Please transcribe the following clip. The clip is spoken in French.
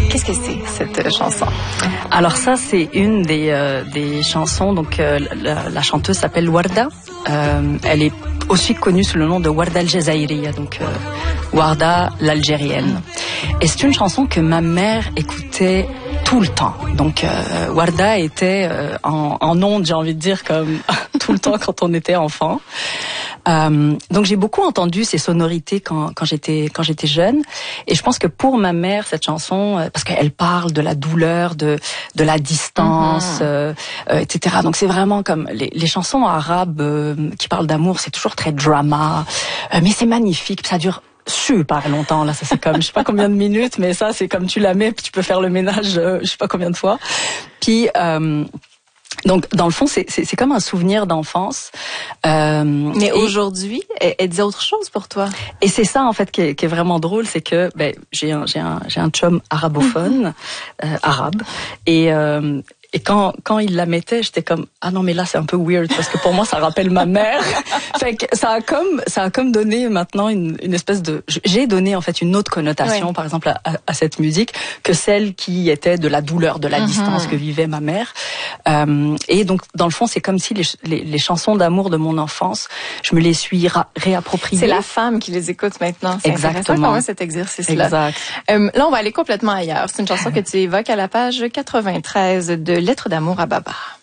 Qu'est-ce que c'est, cette chanson? Alors ça, c'est une des chansons. Donc la chanteuse s'appelle Warda. Elle est aussi connue sous le nom de Warda al-Jazairiya, donc Warda l'Algérienne. Et c'est une chanson que ma mère écoutait tout le temps. Donc Warda était en ondes, j'ai envie de dire, comme tout le temps quand on était enfant. Donc j'ai beaucoup entendu ces sonorités quand j'étais jeune, et je pense que pour ma mère cette chanson, parce qu'elle parle de la douleur, de la distance, etc. Donc c'est vraiment comme les chansons arabes qui parlent d'amour, c'est toujours très drama, mais c'est magnifique, ça dure super longtemps. Là, ça c'est comme je sais pas combien de minutes, mais ça c'est comme tu la mets, puis tu peux faire le ménage je sais pas combien de fois. Puis donc, dans le fond, c'est comme un souvenir d'enfance. Mais aujourd'hui, elle dit autre chose pour toi. Et c'est ça, en fait, qui est vraiment drôle, c'est que j'ai un chum arabophone, arabe, et quand il la mettait, j'étais comme ah non mais là c'est un peu weird parce que pour moi ça rappelle ma mère. Fait que ça a comme donné maintenant une espèce de j'ai donné en fait une autre connotation par exemple à cette musique que celle qui était de la douleur, de la distance que vivait ma mère. Et donc dans le fond c'est comme si les chansons d'amour de mon enfance, je me les suis réappropriées. C'est la femme qui les écoute maintenant. C'est exactement intéressant cet exercice-là. Exact. Là on va aller complètement ailleurs. C'est une chanson que tu évoques à la page 93 de Lettres d'amour à Baba.